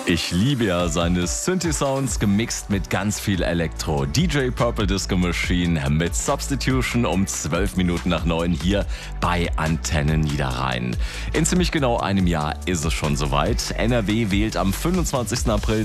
Ich liebe ja seine Synthi-Sounds gemixt mit ganz viel Elektro. DJ Purple Disco Machine mit Substitution um 12 Minuten nach 9 hier bei Antenne Niederrhein. In ziemlich genau einem Jahr ist es schon soweit. NRW wählt am 25. April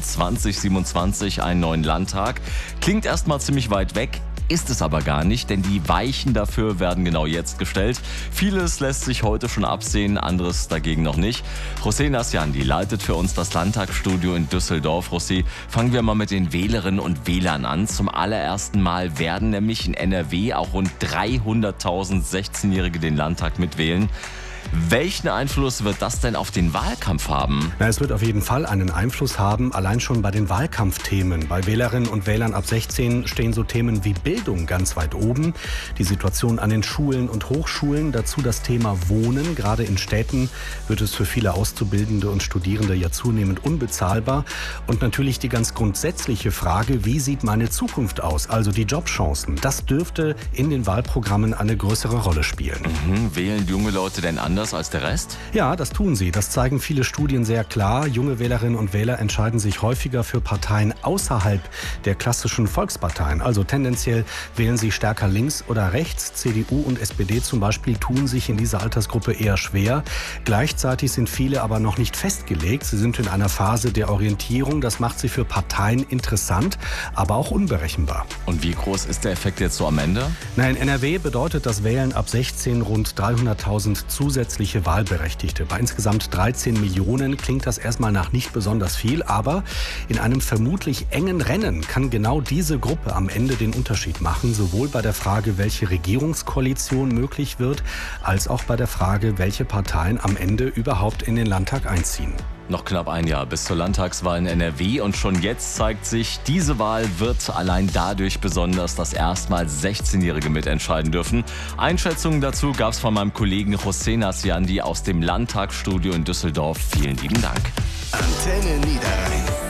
2027 einen neuen Landtag. Klingt erstmal ziemlich weit weg. Ist es aber gar nicht, denn die Weichen dafür werden genau jetzt gestellt. Vieles lässt sich heute schon absehen, anderes dagegen noch nicht. José Nasciandi leitet für uns das Landtagsstudio in Düsseldorf. José, fangen wir mal mit den Wählerinnen und Wählern an. Zum allerersten Mal werden nämlich in NRW auch rund 300.000 16-Jährige den Landtag mitwählen. Welchen Einfluss wird das denn auf den Wahlkampf haben? Es wird auf jeden Fall einen Einfluss haben, allein schon bei den Wahlkampfthemen. Bei Wählerinnen und Wählern ab 16 stehen so Themen wie Bildung ganz weit oben. Die Situation an den Schulen und Hochschulen, dazu das Thema Wohnen. Gerade in Städten wird es für viele Auszubildende und Studierende ja zunehmend unbezahlbar. Und natürlich die ganz grundsätzliche Frage, wie sieht meine Zukunft aus? Also die Jobchancen. Das dürfte in den Wahlprogrammen eine größere Rolle spielen. Wählen junge Leute denn anders als der Rest? Ja, das tun sie. Das zeigen viele Studien sehr klar. Junge Wählerinnen und Wähler entscheiden sich häufiger für Parteien außerhalb der klassischen Volksparteien. Also tendenziell wählen sie stärker links oder rechts. CDU und SPD zum Beispiel tun sich in dieser Altersgruppe eher schwer. Gleichzeitig sind viele aber noch nicht festgelegt. Sie sind in einer Phase der Orientierung. Das macht sie für Parteien interessant, aber auch unberechenbar. Und wie groß ist der Effekt jetzt so am Ende? In NRW bedeutet das Wählen ab 16 rund 300.000 zusätzliche Wahlberechtigte. Bei insgesamt 13 Millionen klingt das erstmal nach nicht besonders viel, aber in einem vermutlich engen Rennen kann genau diese Gruppe am Ende den Unterschied machen, sowohl bei der Frage, welche Regierungskoalition möglich wird, als auch bei der Frage, welche Parteien am Ende überhaupt in den Landtag einziehen. Noch knapp ein Jahr bis zur Landtagswahl in NRW und schon jetzt zeigt sich, diese Wahl wird allein dadurch besonders, dass erstmals 16-Jährige mitentscheiden dürfen. Einschätzungen dazu gab es von meinem Kollegen José Nasciandi aus dem Landtagsstudio in Düsseldorf. Vielen lieben Dank. Antenne Niederrhein.